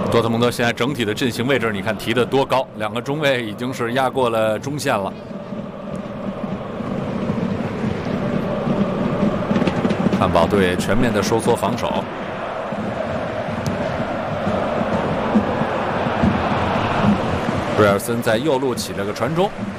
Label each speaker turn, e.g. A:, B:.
A: 多特蒙德现在整体的阵型位置，你看提的多高，两个中卫已经是压过了中线了。汉堡队全面的收缩防守。瑞尔森在右路起了个传中，